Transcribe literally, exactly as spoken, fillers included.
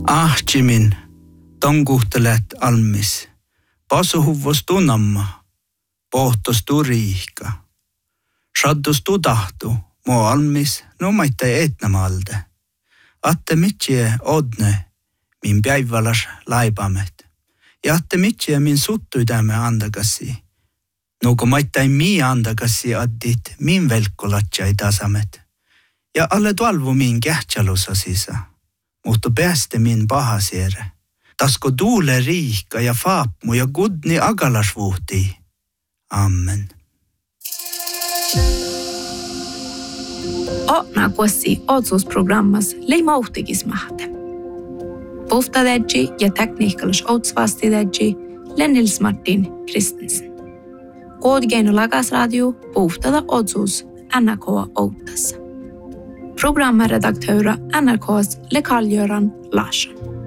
Ahtimin, tonkuhtelet almis, pasuhuvostu namma, pohtostu riihka. Shaddustu tahtu, mo almis, no maitta etnamalde. Atte mitje odne, min päivälas laipamet. Ja atte mitje min suttuidämme andakassi. Nuko maittai mii andakassi addit min velkkolatsai tasamet. Ja alle tuolvu min kähtsälussa sisa. Mutta pääste min pahasiere. Tasko tuule riihka ja faapmu ja gudni agalasvuhtii. Amen. Ootna kuossi otsuusprogrammas lei mauhtikismahte. Puhtadedji ja tekniikkalas otsvastidedji Lennils Martin Kristensen. Koodgeino lagasradio puhtada otsuus N R K Outassa. Programredaktör N R K:s Lekarl-Göran Larsson.